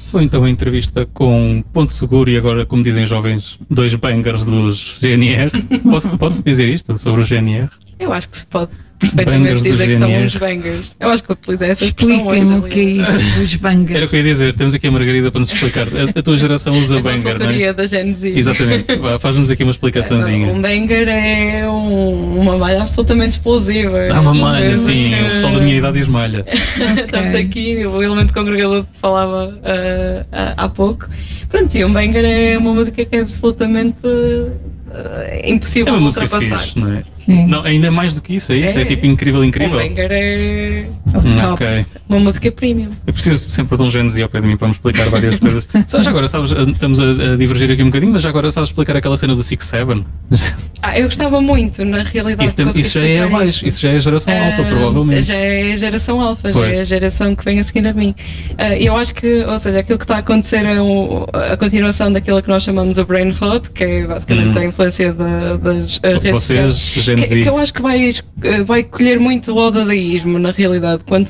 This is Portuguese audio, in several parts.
Foi então a entrevista com Ponto Seguro e agora, como dizem jovens, 2 bangers dos GNR. Posso dizer isto sobre o GNR? Eu acho que se pode perfeitamente dizer que são uns bangers. Eu acho que utilizei essa expressão hoje. Expliquem-me o que é isto dos bangers. Era o que eu ia dizer, temos aqui a Margarida para nos explicar. A tua geração usa banger, não é? Da Gen Z. Exatamente, faz-nos aqui uma explicaçãozinha. Um banger é uma malha absolutamente explosiva. Uma malha, sim, o pessoal da minha idade diz malha. Okay. Estamos aqui, o elemento congregador que falava há pouco. Pronto, sim, um banger é uma música que é absolutamente impossível de ultrapassar. Fixe, não é? Não, ainda mais do que isso, é isso? É tipo incrível. Um banger é okay. Uma música premium. Eu preciso sempre de um Gen Z ao pé de mim para me explicar várias coisas. Já agora, sabes, estamos a divergir aqui um bocadinho, mas já agora sabes explicar aquela cena do 6-7? Eu gostava muito, na realidade. Isso já é abaixo, isso já é a geração alfa, provavelmente. Já é a geração alfa, já é a geração que vem a seguir a mim. Eu acho que, ou seja, aquilo que está a acontecer é a continuação daquilo que nós chamamos o brain rot, que é basicamente a influência das redes sociais. Que eu acho que vai colher muito o dadaísmo, na realidade. Quanto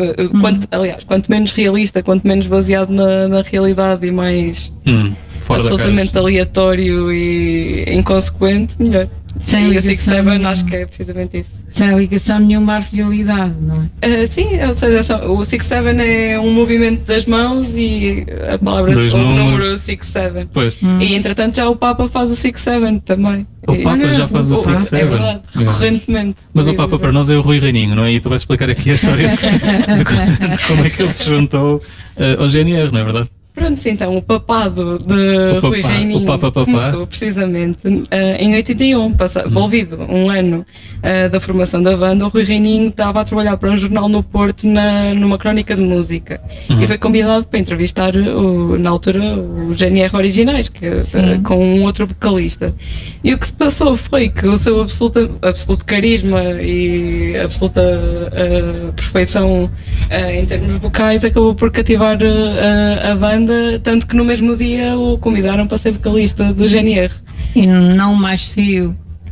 menos realista, quanto menos baseado na realidade e mais absolutamente aleatório e inconsequente, melhor. Sem e o 6-7 acho que é precisamente isso. Sem ligação nenhuma à realidade, não é? Sim, ou seja, o 6-7 é um movimento das mãos e a palavra o número 6-7. E entretanto já o Papa faz o 6-7 também. O Papa já faz o 6-7? É verdade, recorrentemente. Mas o Papa para nós é o Rui Reininho, não é? E tu vais explicar aqui a história de como é que ele se juntou ao GNR, não é verdade? Pronto, então, o papado de Rui Reininho começou precisamente em 81, envolvido um ano da formação da banda. O Rui Reininho estava a trabalhar para um jornal no Porto numa crónica de música e foi convidado para entrevistar, na altura, o GNR originais, com um outro vocalista. E o que se passou foi que o seu absoluto carisma e absoluta perfeição em termos vocais acabou por cativar a banda, tanto que no mesmo dia o convidaram para ser vocalista do GNR. E não mais saiu.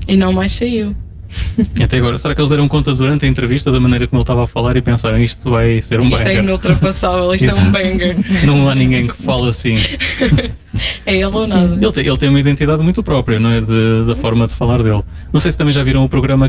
E até agora, será que eles deram conta durante a entrevista da maneira como ele estava a falar e pensaram isto vai ser um banger? Isto é inultrapassável, isto é um banger. Não há ninguém que fale assim. É ele ou nada. Ele tem uma identidade muito própria, não é? Da forma de falar dele. Não sei se também já viram o programa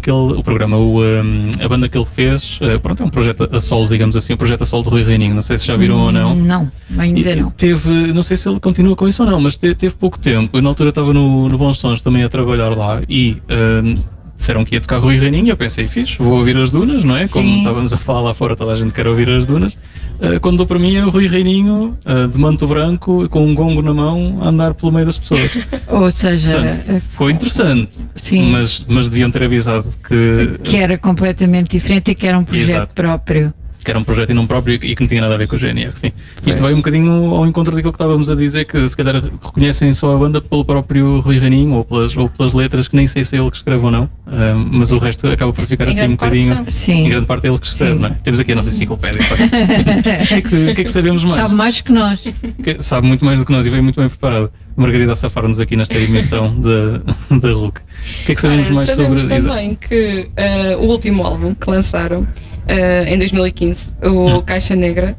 a banda que ele fez. Pronto, é um projeto a solo, digamos assim, um projeto a solo do Rui Reininho. Não sei se já viram ou não. Não, ainda não. Não sei se ele continua com isso ou não, mas teve pouco tempo. Eu na altura estava no Bons Sons também a trabalhar lá e disseram que ia tocar Rui Reininho. Eu pensei, fixe, vou ouvir as dunas, não é? Como estávamos a falar lá fora, toda a gente quer ouvir as dunas. Quando dou para mim é o Rui Reininho de manto branco, com um gongo na mão, a andar pelo meio das pessoas. Ou seja, portanto, foi interessante, mas deviam ter avisado que era completamente diferente e que era um projeto próprio. Que era um projeto em nome próprio e que não tinha nada a ver com o GNR, sim. Isto vai um bocadinho ao encontro daquilo que estávamos a dizer, que se calhar reconhecem só a banda pelo próprio Rui Reininho ou pelas letras, que nem sei se é ele que escreve ou não, mas o resto acaba por ficar assim um bocadinho. Em grande parte é ele que escreve, não é? Temos aqui a nossa enciclopédia. O que é que sabemos mais? Sabe mais que nós. Sabe muito mais do que nós e veio muito bem preparado. A Margarida a safar-nos aqui nesta emissão da RUC. O que é que sabemos mais sobre isso? Sabemos também que o último álbum que lançaram em 2015, o Caixa Negra,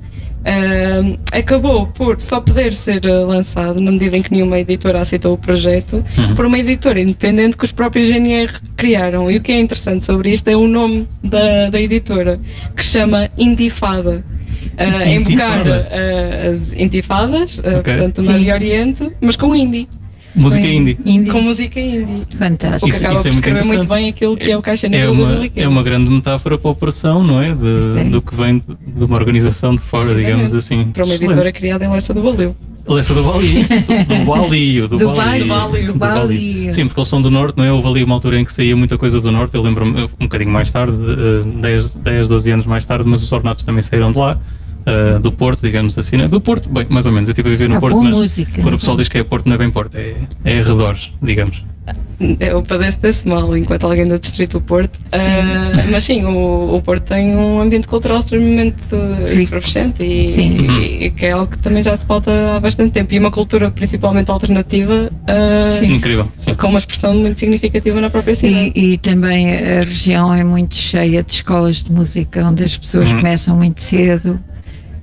acabou por só poder ser lançado na medida em que nenhuma editora aceitou o projeto por uma editora independente que os próprios GNR criaram. E o que é interessante sobre isto é o nome da editora, que se chama Indifada. Invocar as intifadas, portanto, no Médio Oriente, mas com indie. Música indie. Com música indie. Fantástico. O que acaba por escrever muito bem aquilo que é o Caixa Negra de 2015. É uma grande metáfora para a opressão, não é? Do que vem de uma organização de fora, digamos assim. Para uma editora criada em Lessa do Valeu. Lessa do Valio. Do Valio. Sim, porque eles são do Norte, não é? Houve ali uma altura em que saía muita coisa do Norte. Eu lembro-me um bocadinho mais tarde, 10, 12 anos mais tarde, mas os Ornatos também saíram de lá. Do Porto, digamos assim, né? Do Porto, bem, mais ou menos, eu estive a viver no Porto, mas música, quando o pessoal diz que é Porto, não é bem Porto, é arredores, digamos. Eu padeço desse mal enquanto alguém do distrito do Porto, mas sim, o Porto tem um ambiente cultural extremamente efervescente e que é algo que também já se falta há bastante tempo, e uma cultura principalmente alternativa, incrível, com uma expressão muito significativa na própria cidade. E também a região é muito cheia de escolas de música onde as pessoas começam muito cedo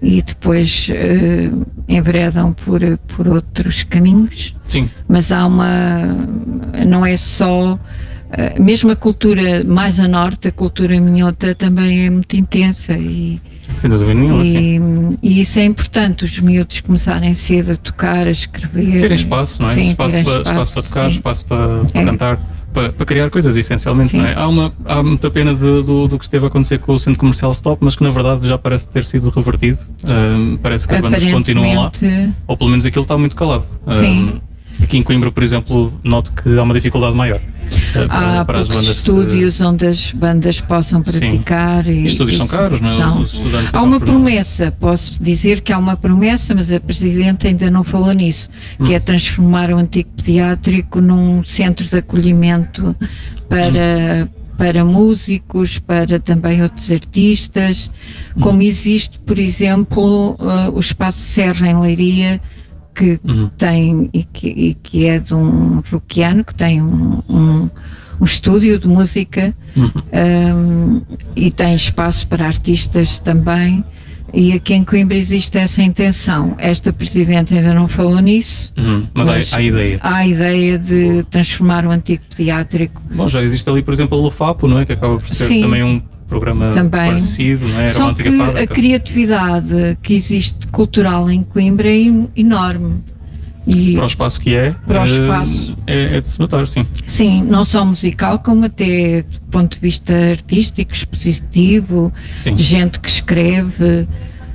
e depois enveredam por outros caminhos. Sim. Mas não é só, mesmo a cultura mais a norte, a cultura minhota também é muito intensa sem dúvida nenhuma, e isso é importante, os miúdos começarem cedo a tocar, a escrever. Terem espaço, não é? Sim, espaço para tocar, sim. espaço para cantar, para criar coisas, essencialmente, não é? Há muita pena do que esteve a acontecer com o Centro Comercial Stop, mas que na verdade já parece ter sido revertido. Parece que as bandas continuam lá, ou pelo menos aquilo está muito calado. Sim. Aqui em Coimbra, por exemplo, noto que há uma dificuldade maior. Há para as poucos bandas estúdios onde as bandas possam praticar. E estúdios são caros, não é? Os estudantes há uma promessa, posso dizer que há uma promessa, mas a Presidente ainda não falou nisso, que é transformar o antigo pediátrico num centro de acolhimento para músicos, para também outros artistas, como existe, por exemplo, o Espaço Serra em Leiria, que tem e que é de um rockiano, que tem um estúdio de música, e tem espaço para artistas também, e aqui em Coimbra existe essa intenção. Esta Presidente ainda não falou nisso, mas há a ideia. Há a ideia de transformar o antigo pediátrico. Bom, já existe ali, por exemplo, o Lufapo, não é? Que acaba por ser também um programa parecido, não é? Era Só uma antiga que fábrica. A criatividade que existe cultural em Coimbra é enorme. E para o espaço que é de se notar, sim. Sim, não só musical, como até do ponto de vista artístico, expositivo, gente que escreve.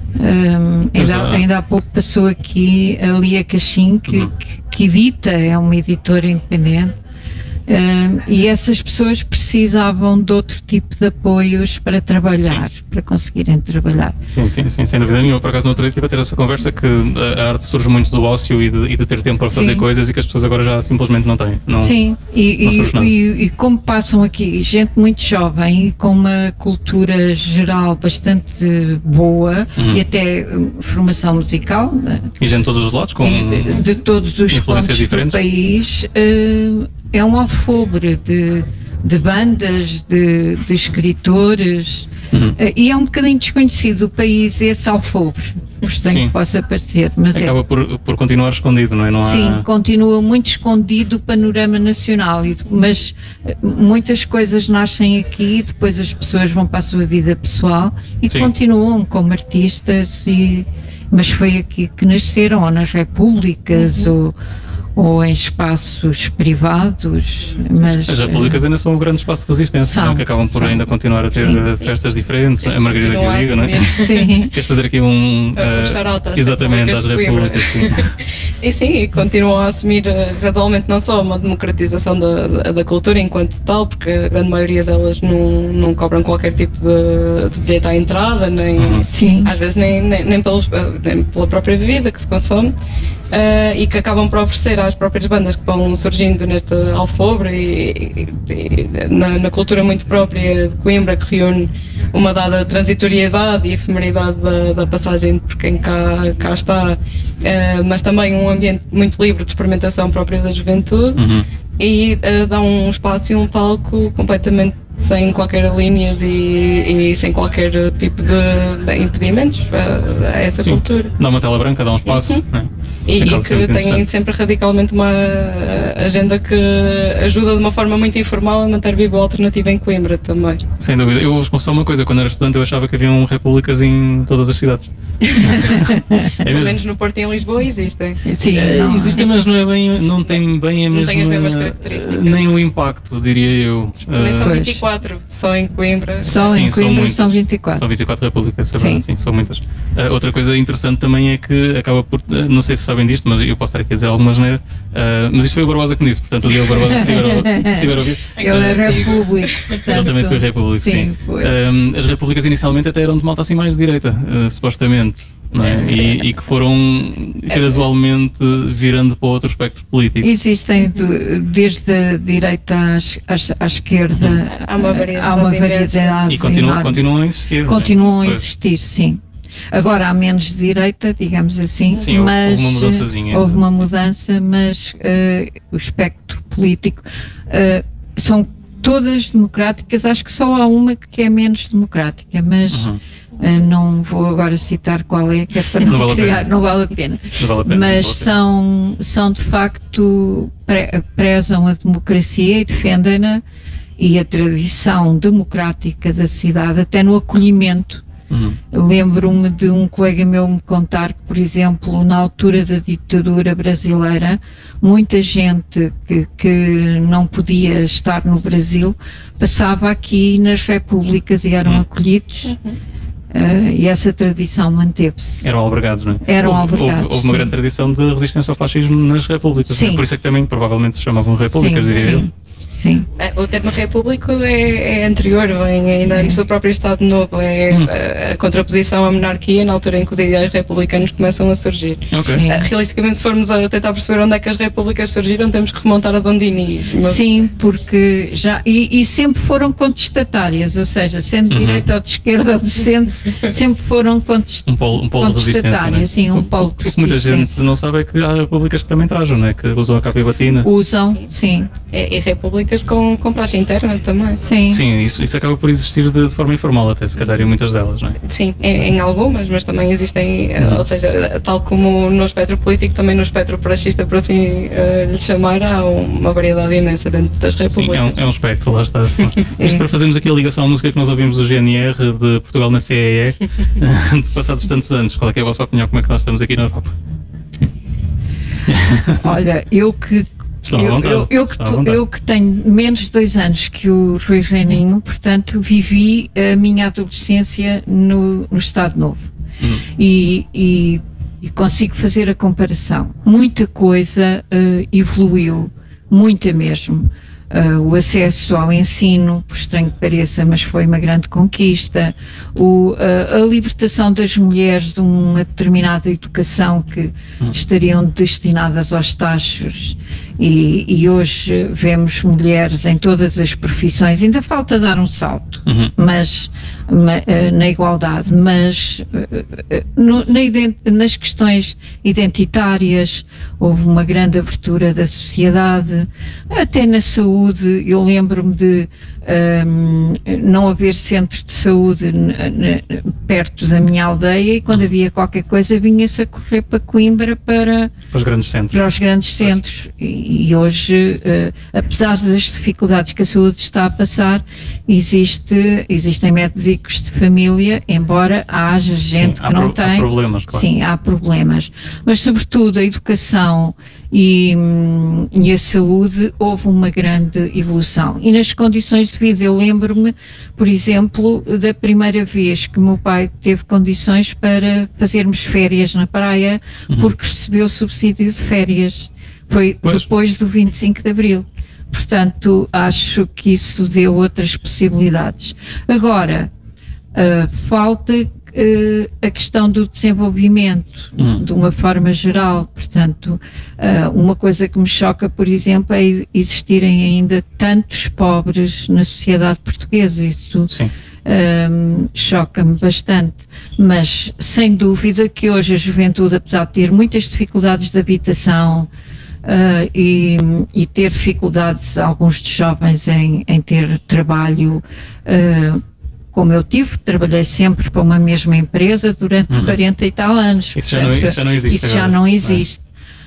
Ainda há pouco passou aqui a Lia Cachim, que edita, é uma editora independente. E essas pessoas precisavam de outro tipo de apoios para trabalhar, para conseguirem trabalhar. Sim, sem dúvida nenhuma. Por acaso, no outro dia estive a ter essa conversa que a arte surge muito do ócio e de ter tempo para fazer coisas, e que as pessoas agora já simplesmente não têm. Sim, e como passam aqui gente muito jovem, com uma cultura geral bastante boa, e até formação musical. E gente de todos os lados, com de todos os pontos do país. É um alfobre de bandas, de escritores, e é um bocadinho desconhecido do país esse alfobre, por estranho que possa parecer. Mas acaba por continuar escondido, não é? Não há... Sim, continua muito escondido o panorama nacional, mas muitas coisas nascem aqui e depois as pessoas vão para a sua vida pessoal e continuam como artistas, mas foi aqui que nasceram, ou nas repúblicas, ou em espaços privados, mas... As repúblicas ainda são um grande espaço de resistência, que acabam por ainda continuar a ter festas diferentes, a Margarida que eu digo, não é? Sim. Queres fazer aqui exatamente, às repúblicas, sim. E continuam a assumir gradualmente não só uma democratização da cultura enquanto tal, porque a grande maioria delas não cobram qualquer tipo de bilhete à entrada, nem às vezes nem pela própria bebida que se consome, e que acabam por oferecer às próprias bandas que vão surgindo neste alfobre e na cultura muito própria de Coimbra, que reúne uma dada transitoriedade e efemeridade da passagem por quem cá está, mas também um ambiente muito livre de experimentação própria da juventude, e dá um espaço e um palco completamente sem qualquer linhas e sem qualquer tipo de impedimentos a essa cultura. Dá uma tela branca, dá um espaço. E que tem sempre radicalmente uma agenda que ajuda de uma forma muito informal a manter viva a alternativa em Coimbra também. Sem dúvida. Eu vou-vos confessar uma coisa, quando era estudante eu achava que haviam repúblicas em todas as cidades. Pelo menos no Porto e em Lisboa existem. Sim, existem, mas não tem bem a mesma... Não tem as mesmas características. Nem o impacto, diria eu. Também são 24, só em Coimbra. Só em Coimbra são 24. São 24 repúblicas, é verdade, sim, são muitas. Outra coisa interessante também é que acaba por... Não sei se sabem disto, mas eu posso estar aqui a dizer alguma maneira, mas isto foi o Barbosa que me disse, portanto o Diogo Barbosa, se estiver a ouvir... Ele é repúblico, portanto... Ele também foi repúblico, sim. As repúblicas inicialmente até eram de malta assim mais de direita, supostamente. Não é? E que foram gradualmente virando para outro espectro político. Existem desde a direita à esquerda, há uma variedade e continuam a existir. Continuam a existir, sim. Agora há menos de direita, digamos assim, sim, mas houve uma mudança, mas o espectro político são todas democráticas. Acho que só há uma que é menos democrática, mas não vou agora citar qual é, que é para não criar, não vale a pena. Mas são de facto, prezam a democracia e defendem-na e a tradição democrática da cidade, até no acolhimento. Lembro-me de um colega meu me contar que, por exemplo, na altura da ditadura brasileira, muita gente que não podia estar no Brasil passava aqui nas repúblicas e eram acolhidos. E essa tradição manteve-se. Eram albergados, não é? Eram albergados. Houve uma grande tradição de resistência ao fascismo nas repúblicas. Sim. Por isso é que também provavelmente se chamavam repúblicas, diria eu. Sim. O termo repúblico é anterior, vem ainda antes do próprio Estado Novo, a contraposição à monarquia, na altura em que os ideais republicanos começam a surgir. Realisticamente, se formos a tentar perceber onde é que as repúblicas surgiram, temos que remontar a Dom Dinis. Sim, porque já, e sempre foram contestatárias, ou seja, sendo de direita ou de esquerda ou de centro, sempre foram um polo de resistência, né? Sim, um polo de resistência. Muita gente não sabe é que há repúblicas que também trajam, não é? Que usam a capa e batina. Usam, sim. E repúblicas com praxe interna também. Sim, isso acaba por existir de forma informal até, se calhar, em muitas delas, não é? Sim, em algumas, mas também existem, ou seja, tal como no espectro político, também no espectro praxista, por assim lhe chamar, há uma variedade imensa dentro das repúblicas. Sim, é um espectro, lá está. Isto para fazermos aqui a ligação à música que nós ouvimos do GNR de Portugal na CEE, de passados tantos anos. Qual é que é a vossa opinião, como é que nós estamos aqui na Europa? Olha, eu que tenho menos de 2 anos que o Rui Reininho, portanto vivi a minha adolescência no Estado Novo e consigo fazer a comparação. Muita coisa evoluiu, muita mesmo. O acesso ao ensino, por estranho que pareça, mas foi uma grande conquista, a libertação das mulheres de uma determinada educação que estariam destinadas aos tachos, e hoje vemos mulheres em todas as profissões. Ainda falta dar um salto, mas na igualdade, mas nas questões identitárias houve uma grande abertura da sociedade, até na saúde. Eu lembro-me de não haver centro de saúde perto da minha aldeia, e quando havia qualquer coisa vinha-se a correr para Coimbra para os grandes centros. E hoje, apesar das dificuldades que a saúde está a passar, existem médicos de família, embora haja gente que não tem. Há problemas, claro. Sim, há problemas. Mas, sobretudo, a educação e a saúde, houve uma grande evolução. E nas condições de vida, eu lembro-me, por exemplo, da primeira vez que o meu pai teve condições para fazermos férias na praia, porque recebeu subsídio de férias. Foi depois do 25 de Abril. Portanto, acho que isso deu outras possibilidades. Agora, falta a questão do desenvolvimento de uma forma geral. Portanto, uma coisa que me choca, por exemplo, é existirem ainda tantos pobres na sociedade portuguesa. Isso choca-me bastante, mas sem dúvida que hoje a juventude, apesar de ter muitas dificuldades de habitação, e ter dificuldades, alguns dos jovens, em ter trabalho, como eu trabalhei sempre para uma mesma empresa durante 40 e tal anos. Isso já não existe. Isso já não existe.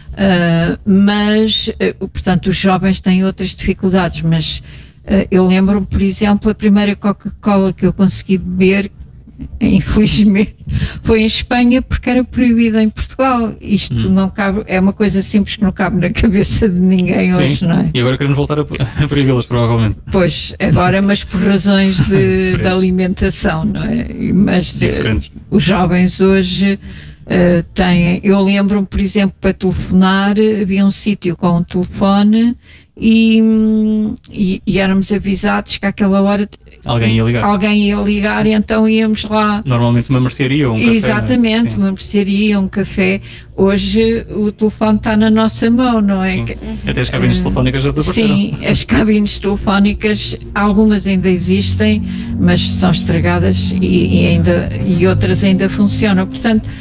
Mas, portanto, os jovens têm outras dificuldades, mas eu lembro-me, por exemplo, a primeira Coca-Cola que eu consegui beber, infelizmente, foi em Espanha, porque era proibida em Portugal. Isto não cabe, é uma coisa simples que não cabe na cabeça de ninguém hoje, não é? E agora queremos voltar a proibi-las, provavelmente. Pois, agora, mas por razões de alimentação, não é? Mas os jovens hoje têm. Eu lembro-me, por exemplo, para telefonar, havia um sítio com um telefone e éramos avisados que àquela hora alguém ia ligar, e então íamos lá. Normalmente uma mercearia ou um café. Exatamente, uma mercearia, um café. Hoje o telefone está na nossa mão, não é? Sim. Até as cabines telefónicas já desapareceram. Sim, as cabines telefónicas, algumas ainda existem, mas são estragadas, e outras ainda funcionam. Portanto,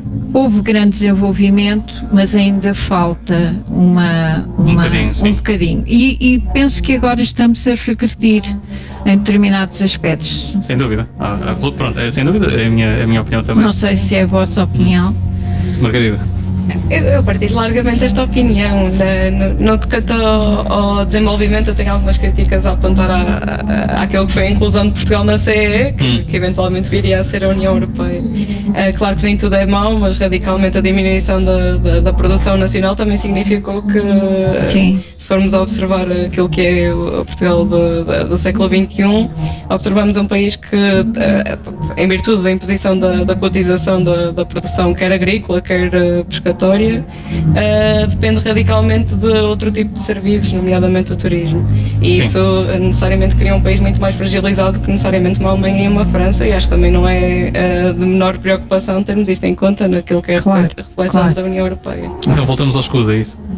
houve grande desenvolvimento, mas ainda falta um bocadinho. E penso que agora estamos a regredir em determinados aspectos. Sem dúvida. Pronto, sem dúvida, é a minha opinião também. Não sei se é a vossa opinião. Margarida. Eu partilho largamente esta opinião. No tocante ao desenvolvimento, eu tenho algumas críticas a apontar àquilo que foi a inclusão de Portugal na CEE, que eventualmente viria a ser a União Europeia. Claro que nem tudo é mau, mas radicalmente a diminuição da produção nacional também significou que, se formos a observar aquilo que é o Portugal do século XXI, observamos um país que, em virtude da imposição da cotização da produção, quer agrícola, quer pescatória, depende radicalmente de outro tipo de serviços, nomeadamente o turismo. E isso necessariamente cria um país muito mais fragilizado que necessariamente uma Alemanha e uma França, e acho que também não é de menor preocupação termos isto em conta naquilo que é a reflexão da União Europeia. Então voltamos ao escudo, é isso?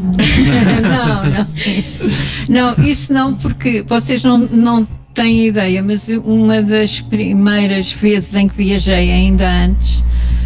Não, isso não, porque vocês não têm ideia, mas uma das primeiras vezes em que viajei, ainda antes,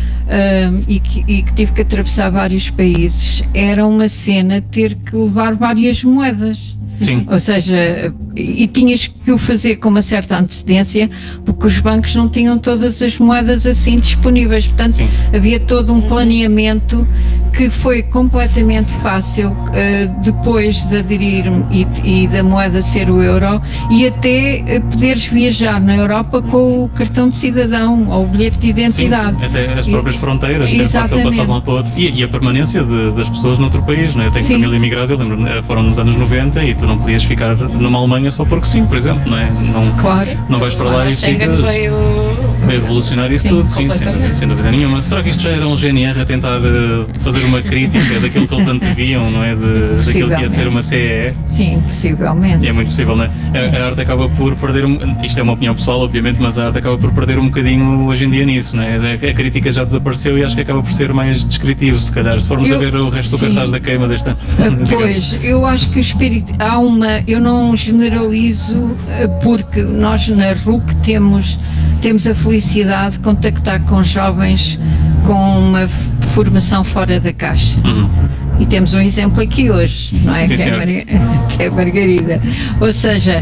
e que tive que atravessar vários países, era uma cena ter que levar várias moedas. Sim. Ou seja, e tinhas que o fazer com uma certa antecedência, porque os bancos não tinham todas as moedas assim disponíveis, portanto havia todo um planeamento que foi completamente fácil depois de aderir-me e da moeda ser o euro, e até poderes viajar na Europa com o cartão de cidadão ou o bilhete de identidade. Sim. Até as próprias fronteiras, ser fácil passar de um para o outro. E a permanência das pessoas noutro país, não é? Eu tenho família imigrada, eu lembro, foram nos anos 90 e tu não podias ficar numa Alemanha só porque sim, por exemplo, não é? Não vais para lá e ficas... Veio revolucionar isso tudo, sim, sem dúvida nenhuma. Será que isto já era um GNR a tentar fazer uma crítica daquilo que eles anteviam, não é? Daquilo que ia ser uma CEE? Sim, possivelmente. É muito possível, não é? A arte acaba por perder, isto é uma opinião pessoal, obviamente, mas a arte acaba por perder um bocadinho hoje em dia nisso, não é? A crítica já desapareceu e acho que acaba por ser mais descritivo, se calhar, se formos a ver o resto do cartaz da queima deste ano. Pois, eu acho que o espírito, eu não generalizo, porque nós na RUC temos a felicidade de contactar com jovens com uma formação fora da caixa. E temos um exemplo aqui hoje, não é? Sim, que é a Margarida. Ou seja,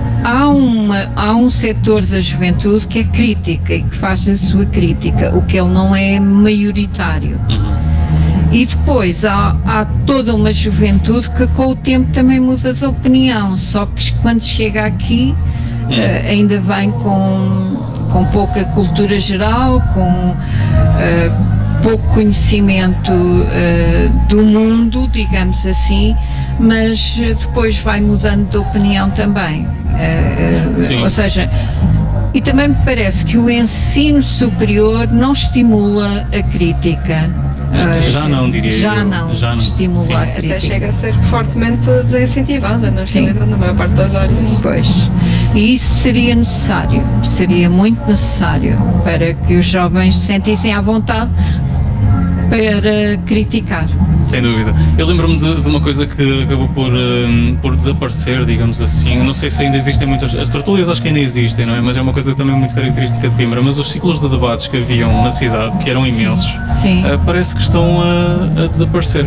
há um setor da juventude que é crítica e que faz a sua crítica, o que ele não é maioritário. E depois há toda uma juventude que com o tempo também muda de opinião, só que quando chega aqui ainda vem com pouca cultura geral, com pouco conhecimento do mundo, digamos assim, mas depois vai mudando de opinião também. Ou seja, e também me parece que o ensino superior não estimula a crítica. Já não, diria eu. Já não estimula a crítica. Até chega a ser fortemente desincentivada, na maior parte das áreas. Pois. E isso seria necessário, seria muito necessário para que os jovens se sentissem à vontade para criticar. Sem dúvida. Eu lembro-me de uma coisa que acabou por desaparecer, digamos assim. Não sei se ainda existem muitas... As tertúlias acho que ainda existem, não é? Mas é uma coisa também muito característica de Coimbra. Mas os ciclos de debates que haviam na cidade, que eram imensos, parece que estão a desaparecer.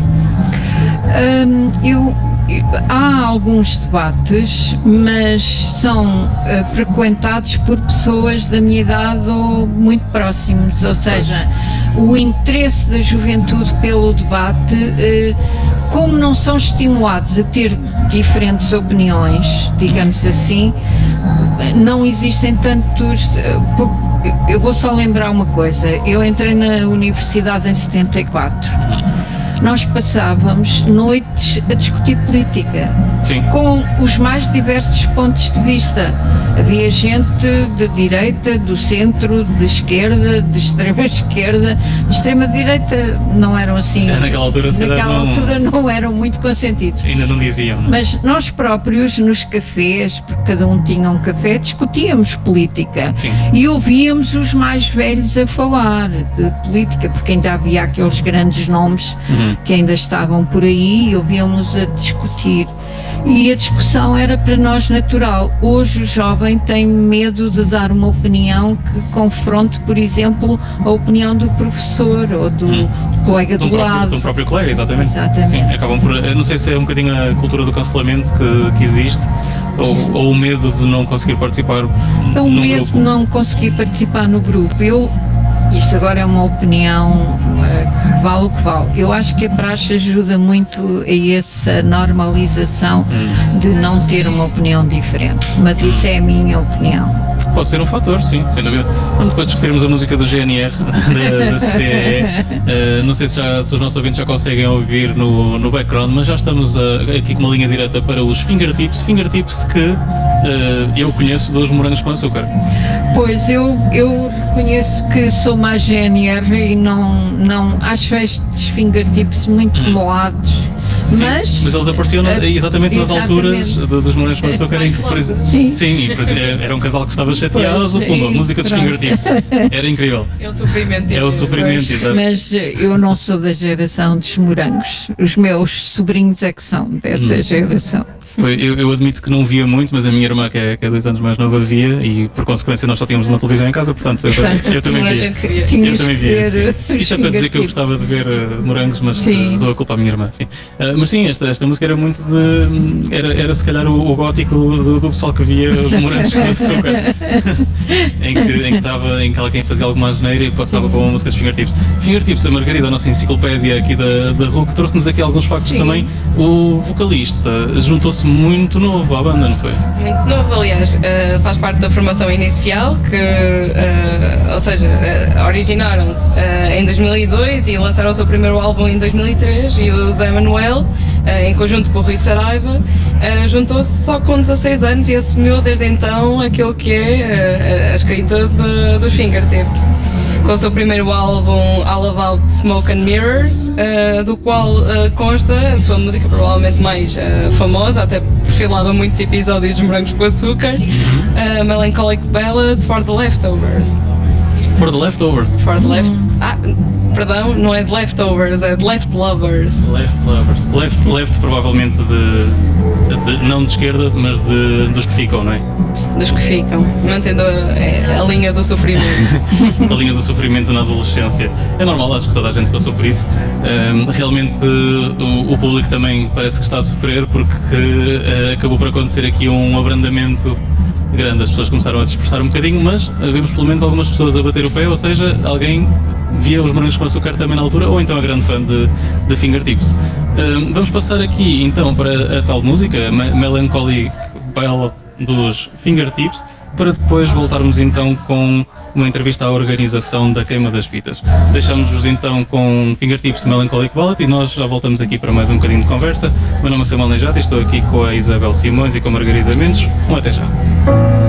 Há alguns debates, mas são frequentados por pessoas da minha idade ou muito próximos, ou seja, o interesse da juventude pelo debate, como não são estimulados a ter diferentes opiniões, digamos assim, não existem tantos... Eu vou só lembrar uma coisa, eu entrei na universidade em 74. Nós passávamos noites a discutir política, com os mais diversos pontos de vista. Havia gente de direita, do centro, de esquerda, de extrema esquerda, de extrema direita não eram assim. Naquela altura não eram muito consentidos. Ainda não diziam. Não? Mas nós próprios, nos cafés, porque cada um tinha um café, discutíamos política. E ouvíamos os mais velhos a falar de política, porque ainda havia aqueles grandes nomes que ainda estavam por aí e ouvíamos a discutir. E a discussão era para nós natural. Hoje o jovem tem medo de dar uma opinião que confronte, por exemplo, a opinião do professor ou do colega do lado. Do próprio colega, exatamente. Sim, acabam por. Não sei se é um bocadinho a cultura do cancelamento que existe, ou o medo de não conseguir participar. É o medo de não conseguir participar no grupo. Isto agora é uma opinião que vale o que vale. Eu acho que a praxe ajuda muito a essa normalização de não ter uma opinião diferente. Mas isso é a minha opinião. Pode ser um fator, sim, sem dúvida. Depois discutirmos a música do GNR, da CEE, não sei se os nossos ouvintes já conseguem ouvir no background, mas já estamos aqui com uma linha direta para os Fingertips que eu conheço dos morangos com açúcar. Pois, eu reconheço que sou mais GNR e não acho estes Fingertips muito molados. Sim, mas eles apareciam exatamente nas alturas dos morangos com açúcar em que, por exemplo, era um casal que estava chateado, música dos Fingertips. Era incrível. É o sofrimento. É o sofrimento, exato. Mas eu não sou da geração dos morangos. Os meus sobrinhos é que são dessa geração. Eu admito que não via muito, mas a minha irmã, que é 2 anos mais nova, via, e por consequência nós só tínhamos uma televisão em casa, portanto eu também via. Eu também via. Isto é para dizer que eu gostava de ver morangos, mas dou a culpa à minha irmã. Sim. Mas sim, esta música era muito de. Era se calhar o gótico do pessoal que via os morangos com açúcar, em que alguém fazia alguma asneira e passava para uma música dos Fingertips. Fingertips, a Margarida, a nossa enciclopédia aqui da RUC, trouxe-nos aqui alguns factos também. O vocalista juntou-se muito novo à banda, não foi? Muito novo, aliás, faz parte da formação inicial, ou seja, originaram-se em 2002 e lançaram o seu primeiro álbum em 2003, e o Zé Manuel, em conjunto com o Rui Saraiva, juntou-se só com 16 anos e assumiu desde então aquilo que é a escrita dos Fingertips, com o seu primeiro álbum All About Smoke and Mirrors, do qual consta a sua música provavelmente mais famosa, até perfilava muitos episódios dos Morangos com Açúcar, Melancholic Ballad for the Leftovers. For the Leftovers? Perdão, não é de Leftovers, é de Left Lovers. Left provavelmente não de esquerda, mas dos que ficam, não é? Dos que ficam, mantendo a linha do sofrimento. A linha do sofrimento na adolescência. É normal, acho que toda a gente passou por isso. Realmente o público também parece que está a sofrer, porque acabou por acontecer aqui um abrandamento grande. As pessoas começaram a dispersar um bocadinho, mas vimos pelo menos algumas pessoas a bater o pé, ou seja, alguém via os morangos com açúcar também na altura, ou então é grande fã de Fingertips. Vamos passar aqui então para a tal música, Melancholic Ballad dos Fingertips, para depois voltarmos então com uma entrevista à organização da Queima das Fitas. Deixamos-vos então com Fingertips de Melancholic Ballad e nós já voltamos aqui para mais um bocadinho de conversa. Meu nome é Samuel Nejat e estou aqui com a Isabel Simões e com a Margarida Mendes. Até já.